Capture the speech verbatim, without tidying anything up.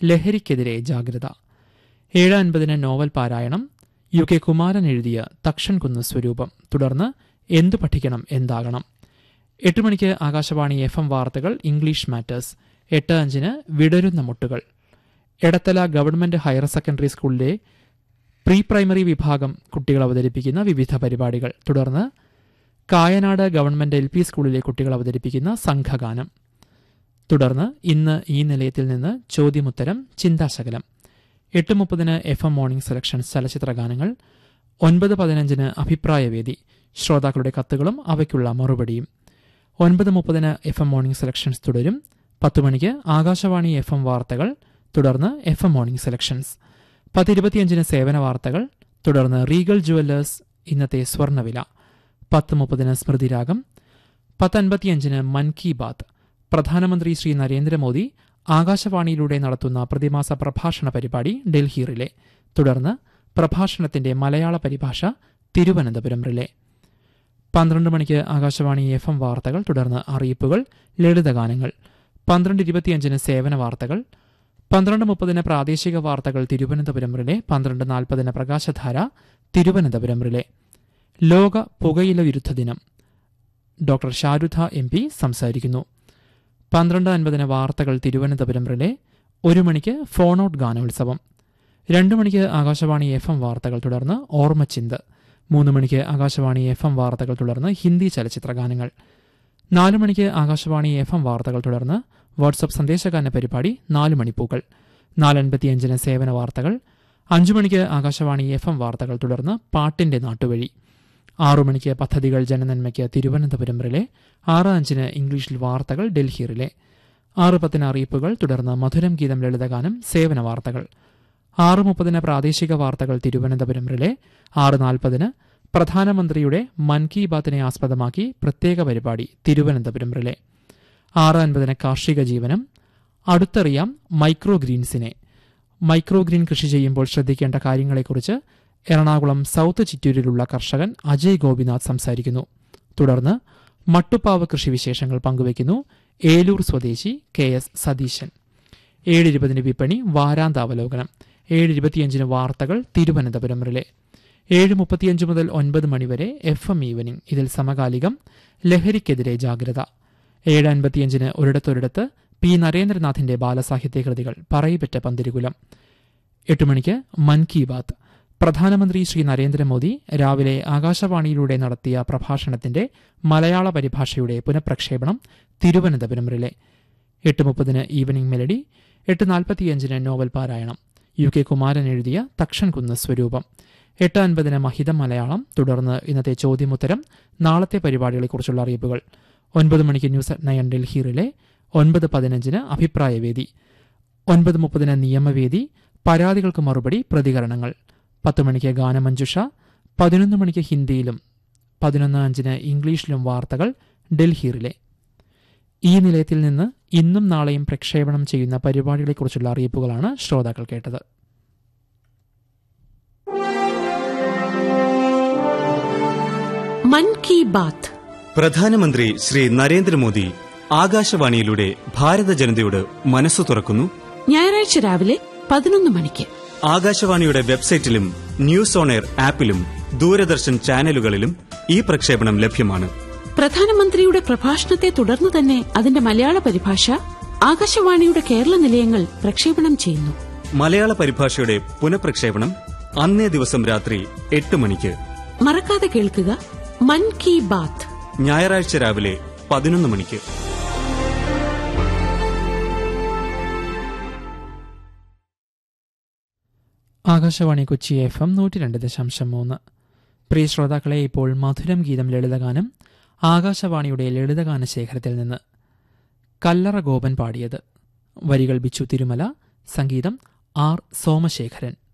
ലഹരിക്കെതിരെ ജാഗ്രത. ഏഴ് അൻപതിന് നോവൽ പാരായണം, യു കെ കുമാരൻ എഴുതിയ തക്ഷൻ കുന്ന് സ്വരൂപം. തുടർന്ന് എന്തു പഠിക്കണം എന്താകണം. എട്ട് മണിക്ക് ആകാശവാണി എഫ് എം വാർത്തകൾ ഇംഗ്ലീഷ് മാറ്റേഴ്സ്. എട്ട് അഞ്ചിന് വിടരുന്ന മുട്ടുകൾ. എടത്തല ഗവൺമെന്റ് ഹയർ സെക്കൻഡറി സ്കൂളിലെ പ്രീ പ്രൈമറി വിഭാഗം കുട്ടികൾ അവതരിപ്പിക്കുന്ന വിവിധ പരിപാടികൾ. തുടർന്ന് കായനാട് ഗവൺമെന്റ് എൽ പി സ്കൂളിലെ കുട്ടികൾ അവതരിപ്പിക്കുന്ന സംഘഗാനം. തുടർന്ന് ഇന്ന് ഈ നിലയത്തിൽ നിന്ന് ചോദ്യമുത്തരം ചിന്താശകലം. എട്ട് മുപ്പതിന് എഫ് എം മോർണിംഗ് സെലക്ഷൻസ് ചലച്ചിത്ര ഗാനങ്ങൾ. ഒൻപത് പതിനഞ്ചിന് അഭിപ്രായവേദി, ശ്രോതാക്കളുടെ കത്തുകളും അവയ്ക്കുള്ള മറുപടിയും. ഒൻപത് മുപ്പതിന് എഫ് എം മോർണിംഗ് സെലക്ഷൻസ് തുടരും. പത്ത് മണിക്ക് ആകാശവാണി എഫ് എം വാർത്തകൾ, തുടർന്ന് എഫ് എം മോർണിംഗ് സെലക്ഷൻസ്. പത്ത് ഇരുപത്തിയഞ്ചിന് സേവന വാർത്തകൾ, തുടർന്ന് റീഗൽ ജുവല്ലേഴ്സ് ഇന്നത്തെ സ്വർണ്ണവില. പത്ത് മുപ്പതിന് സ്മൃതിരാഗം. പത്ത് അൻപത്തിയഞ്ചിന് മൻ കി ബാത്ത്. പ്രധാനമന്ത്രി ശ്രീ നരേന്ദ്രമോദി ആകാശവാണിയിലൂടെ നടത്തുന്ന പ്രതിമാസ പ്രഭാഷണ പരിപാടി ഡൽഹി റിലേ. തുടർന്ന് പ്രഭാഷണത്തിന്റെ മലയാള പരിഭാഷ തിരുവനന്തപുരം റിലേ. പന്ത്രണ്ട് മണിക്ക് ആകാശവാണി എഫ് എം വാർത്തകൾ, തുടർന്ന് അറിയിപ്പുകൾ, ലളിതഗാനങ്ങൾ. പന്ത്രണ്ട് ഇരുപത്തിയഞ്ചിന് സേവന വാർത്തകൾ. പന്ത്രണ്ട് മുപ്പതിന് പ്രാദേശിക വാർത്തകൾ തിരുവനന്തപുരം റിലേ. പന്ത്രണ്ട് നാൽപ്പതിന് പ്രകാശധാര തിരുവനന്തപുരം റിലേ. ലോക പുകയില വിരുദ്ധ ദിനം. ഡോക്ടർ ഷാരുധ എം പി സംസാരിക്കുന്നു. പന്ത്രണ്ട് അൻപതിന് വാർത്തകൾ തിരുവനന്തപുരം റിലേ. ഒരു മണിക്ക് ഫോൺ ഔട്ട് ഗാനോത്സവം. രണ്ടു മണിക്ക് ആകാശവാണി എഫ് എം വാർത്തകൾ, തുടർന്ന് ഓർമ്മച്ചിന്ത്. മൂന്ന് മണിക്ക് ആകാശവാണി എഫ് എം വാർത്തകൾ, തുടർന്ന് ഹിന്ദി ചലച്ചിത്ര ഗാനങ്ങൾ. നാലു മണിക്ക് ആകാശവാണി എഫ് എം വാർത്തകൾ, തുടർന്ന് വാട്സ്ആപ്പ് സന്ദേശഗാന പരിപാടി നാല് മണിപ്പൂക്കൾ. നാലൻപത്തിയഞ്ചിന് സേവന വാർത്തകൾ. അഞ്ചു മണിക്ക് ആകാശവാണി എഫ് എം വാർത്തകൾ, തുടർന്ന് പാട്ടിന്റെ നാട്ടുവഴി. ആറു മണിക്ക് പദ്ധതികൾ ജനനന്മയ്ക്ക് തിരുവനന്തപുരം റിലേ. ആറ് അഞ്ചിന് ഇംഗ്ലീഷിൽ വാർത്തകൾ ഡൽഹി റിലേ. ആറ് പത്തിന് അറിയിപ്പുകൾ, തുടർന്ന് മധുരം ഗീതം ലളിതഗാനം സേവന വാർത്തകൾ. ആറ് മുപ്പതിന് പ്രാദേശിക വാർത്തകൾ തിരുവനന്തപുരം റിലേ. ആറ് നാൽപ്പതിന് പ്രധാനമന്ത്രിയുടെ മൻ കി ബാത്തിനെ ആസ്പദമാക്കി പ്രത്യേക പരിപാടി തിരുവനന്തപുരം റിലേ. ആറ് അൻപതിന് കാർഷിക ജീവനം. അടുത്തറിയാം മൈക്രോ ഗ്രീൻസിനെ. മൈക്രോ ഗ്രീൻ കൃഷി ചെയ്യുമ്പോൾ ശ്രദ്ധിക്കേണ്ട കാര്യങ്ങളെക്കുറിച്ച് എറണാകുളം സൌത്ത് ചിറ്റൂരിലുള്ള കർഷകൻ അജയ് ഗോപിനാഥ് സംസാരിക്കുന്നു. തുടർന്ന് മട്ടുപ്പാവ് കൃഷിവിശേഷങ്ങൾ പങ്കുവയ്ക്കുന്നു ഏലൂർ സ്വദേശി കെ എസ് സതീശൻ. ഏഴ് ഇരുപതിന് വിപണി വാരാന്താവലോകനം. ഏഴ് ഇരുപത്തിയഞ്ചിന് വാർത്തകൾ തിരുവനന്തപുരം റിലേ. ഏഴ് മുപ്പത്തിയഞ്ച് മുതൽ ഒൻപത് മണിവരെ എഫ് എം ഈവനിംഗ്. ഇതിൽ സമകാലികം ലഹരിക്കെതിരെ ജാഗ്രത. ഏഴ് അൻപത്തിയഞ്ചിന് ഒരിടത്തൊരിടത്ത് പി നരേന്ദ്രനാഥിന്റെ ബാലസാഹിത്യ കൃതികൾ പറയിപ്പറ്റ പന്തിരുകുലം. എട്ട് മണിക്ക് മൻ കി ബാത്ത്. പ്രധാനമന്ത്രി ശ്രീ നരേന്ദ്രമോദി രാവിലെ ആകാശവാണിയിലൂടെ നടത്തിയ പ്രഭാഷണത്തിന്റെ മലയാള പരിഭാഷയുടെ പുനഃപ്രക്ഷേപണം തിരുവനന്തപുരം റിലേ. എട്ട് മുപ്പതിന് ഈവനിംഗ് മെലഡി. എട്ട് നാൽപ്പത്തിയഞ്ചിന് നോവൽ പാരായണം, യു കെ കുമാരൻ എഴുതിയ തക്ഷൻ കുന്ന് സ്വരൂപം. എട്ട് അൻപതിന് മഹിതം മലയാളം. തുടർന്ന് ഇന്നത്തെ ചോദ്യമുത്തരം, നാളത്തെ പരിപാടികളെക്കുറിച്ചുള്ള അറിയിപ്പുകൾ. ഒൻപത് മണിക്ക് news at nine Delhi relay. ഒൻപത് പതിനഞ്ചിന് അഭിപ്രായവേദി. ഒൻപത് മുപ്പതിന് നിയമവേദി. പരാതികൾക്ക് മറുപടി, പ്രതികരണങ്ങൾ. പത്ത് മണിക്ക് ഗാനമഞ്ജുഷ. പതിനൊന്ന് മണിക്ക് ഹിന്ദിയിലും പതിനൊന്ന് അഞ്ചിന് ഇംഗ്ലീഷിലും വാർത്തകൾ ഡൽഹി റിലേ. ഈ നിലയത്തിൽ നിന്ന് ഇന്നും നാളെയും പ്രക്ഷേപണം ചെയ്യുന്ന പരിപാടികളെക്കുറിച്ചുള്ള അറിയിപ്പുകളാണ് ശ്രോതാക്കൾ കേട്ടത്. മൻ കി ബാത്ത്. പ്രധാനമന്ത്രി ശ്രീ നരേന്ദ്രമോദി ആകാശവാണിയിലൂടെ ഭാരത ജനതയോട് മനസ്സു തുറക്കുന്നു. ഞായറാഴ്ച രാവിലെ പതിനൊന്ന് മണിക്ക് ആകാശവാണിയുടെ വെബ്സൈറ്റിലും ന്യൂസ് ഓൺ എയർ ആപ്പിലും ദൂരദർശൻ ചാനലുകളിലും ഈ പ്രക്ഷേപണം ലഭ്യമാണ്. പ്രധാനമന്ത്രിയുടെ പ്രഭാഷണത്തെ തുടർന്ന് തന്നെ അതിന്റെ മലയാള പരിഭാഷ ആകാശവാണിയുടെ കേരള നിലയങ്ങൾ പ്രക്ഷേപണം ചെയ്യുന്നു. മലയാള പരിഭാഷയുടെ പുനഃപ്രക്ഷേപണം അന്നേ ദിവസം രാത്രി എട്ട് മണിക്ക്. മറക്കാതെ കേൾക്കുക മൻ കി ബാത്ത്. ഞായറാഴ്ച രാവിലെ പതിനൊന്ന് മണിക്ക്. ആകാശവാണി കൊച്ചി എഫ് എം നൂറ്റി രണ്ട് ദശാംശം മൂന്ന്. പ്രിയ ശ്രോതാക്കളെ, ഇപ്പോൾ മധുരം ഗീതം ലളിതഗാനം ആകാശവാണിയുടെ ലളിതഗാന ശേഖരത്തിൽ നിന്ന്. കല്ലറ ഗോപൻ പാടിയത്. വരികൾ ബിച്ചു തിരുമല, സംഗീതം ആർ സോമശേഖരൻ.